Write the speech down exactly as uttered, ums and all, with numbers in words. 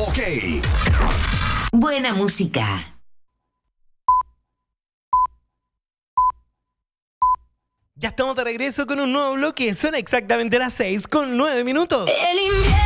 Ok. Buena música. Ya estamos de regreso con un nuevo bloque. Son exactamente las seis con nueve minutos. El invierno.